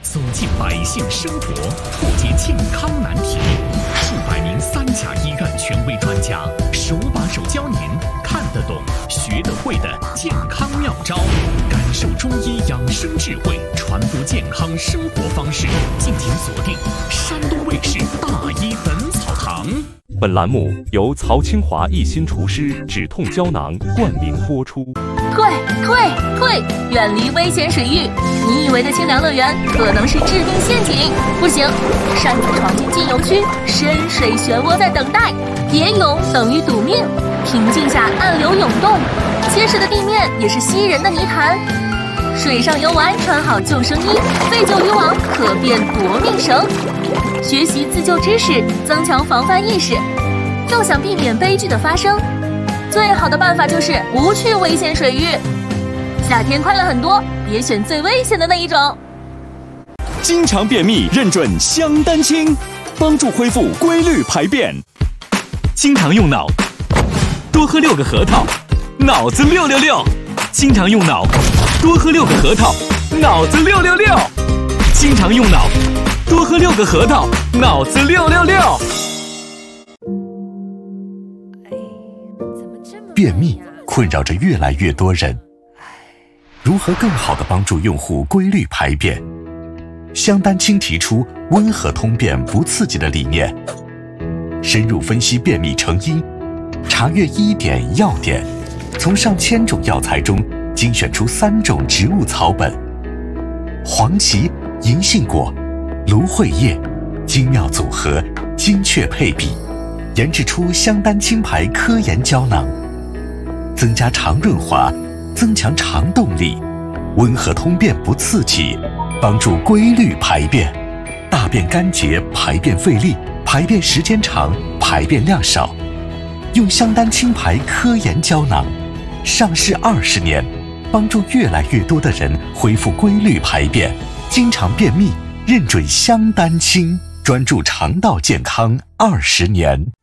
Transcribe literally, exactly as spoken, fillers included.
走进百姓生活，破解健康难题。数百名三甲医院权威专家手把手教您看得懂、学得会的健康妙招，感受中医养生智慧，传播健康生活方式。敬请锁定山东卫视大医本草堂。 本栏目由曹清华一心除湿止痛胶囊冠名播出。 退退退！远离危险水域！你以为的清凉乐园可能是致命陷阱。不行，擅自闯进禁游区，深水漩涡在等待。别泳等于赌命。平静下暗流涌动，结实的地面也是吸人的泥潭。水上游玩穿好救生衣，废旧渔网可变夺命绳。学习自救知识，增强防范意识。又想避免悲剧的发生，最好的办法就是不去危险水域。夏天快乐很多，别选最危险的那一种。 经常便秘认准香丹清，帮助恢复规律排便。经常用脑，多喝六个核桃，脑子六六六。经常用脑，多喝六个核桃，脑子六六六。经常用脑，多喝六个核桃，脑子六六六。 便秘困扰着越来越多人，如何更好地帮助用户规律排便？香丹清提出温和通便不刺激的理念，深入分析便秘成因，查阅医典药典，从上千种药材中精选出三种植物草本：黄芪、银杏果、芦荟叶，精妙组合，精确配比，研制出香丹清牌科研胶囊。增加肠润滑，增强肠动力，温和通便不刺激，帮助规律排便。大便干结，排便费力，排便时间长，排便量少。用香丹清牌科研胶囊，上市二十年，帮助越来越多的人恢复规律排便。经常便秘，认准香丹清，专注肠道健康二十年。